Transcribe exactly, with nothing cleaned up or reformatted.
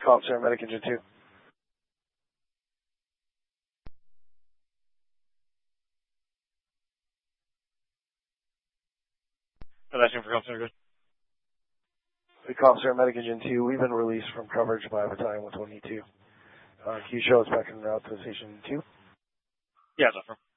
Officer, Medic Engine two. Asking for Officer, good. Medic Officer, Medic Engine two, we've been released from coverage by Battalion one twenty-two. Uh, can you show us back en route to Station two? Yeah, that's